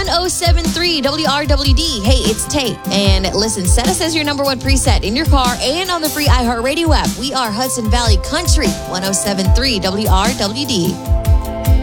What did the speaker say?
1073 WRWD. Hey, it's Tate. And listen, set us as your number one preset in your car and on the free iHeartRadio app. We are Hudson Valley Country 1073 WRWD.